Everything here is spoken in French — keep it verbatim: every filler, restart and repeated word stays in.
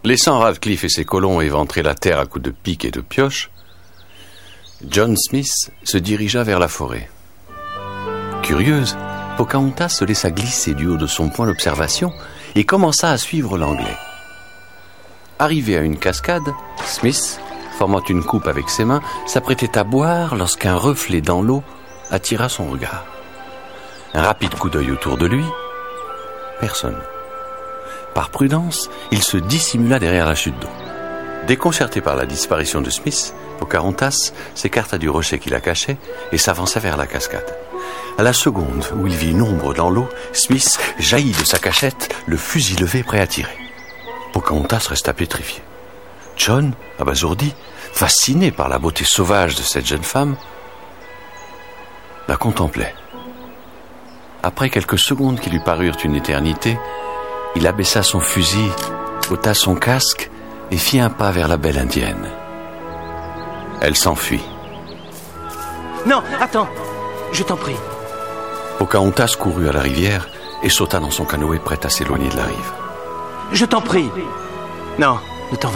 Laissant Radcliffe et ses colons éventrer la terre à coups de pique et de pioche, John Smith se dirigea vers la forêt. Curieuse, Pocahontas se laissa glisser du haut de son point d'observation et commença à suivre l'Anglais. Arrivé à une cascade, Smith, formant une coupe avec ses mains, s'apprêtait à boire lorsqu'un reflet dans l'eau attira son regard. Un rapide coup d'œil autour de lui, personne. Par prudence, il se dissimula derrière la chute d'eau. Déconcerté par la disparition de Smith, Pocahontas s'écarta du rocher qui la cachait et s'avança vers la cascade. À la seconde où il vit une ombre dans l'eau, Smith jaillit de sa cachette, le fusil levé prêt à tirer. Pocahontas resta pétrifié. John, abasourdi, fasciné par la beauté sauvage de cette jeune femme, la contemplait. Après quelques secondes qui lui parurent une éternité, il abaissa son fusil, ôta son casque et fit un pas vers la belle indienne. Elle s'enfuit. Non, attends, je t'en prie. Pocahontas courut à la rivière et sauta dans son canoë prêt à s'éloigner de la rive. Je t'en prie. Non, ne t'en va